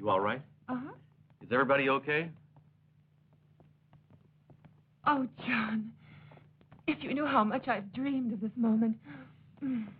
You all right? Uh-huh. Is everybody okay? Oh, John, if you knew how much I've dreamed of this moment.